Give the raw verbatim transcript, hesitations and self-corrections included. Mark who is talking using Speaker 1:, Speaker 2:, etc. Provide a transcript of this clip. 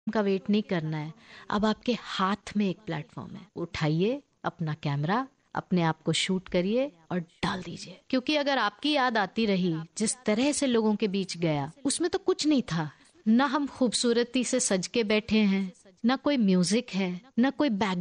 Speaker 1: का वेट नहीं करना है। अब आपके हाथ में एक प्लेटफॉर्म है, उठाइए अपना कैमरा, अपने आप को शूट करिए और डाल दीजिए। क्योंकि अगर आपकी याद आती रही जिस तरह से लोगों के बीच गया, उसमें तो कुछ नहीं था। ना हम खूबसूरती से सज के बैठे हैं, ना कोई म्यूजिक है, ना कोई बैक